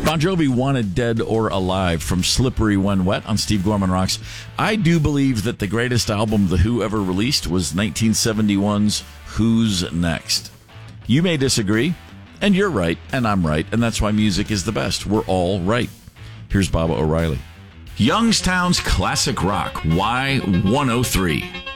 Bon Jovi wanted Dead or Alive from Slippery When Wet on Steve Gorman Rocks. I do believe that the greatest album The Who ever released was 1971's Who's Next. You may disagree, and you're right, and I'm right, and that's why music is the best. We're all right. Here's Baba O'Reilly. Youngstown's Classic Rock, Y103.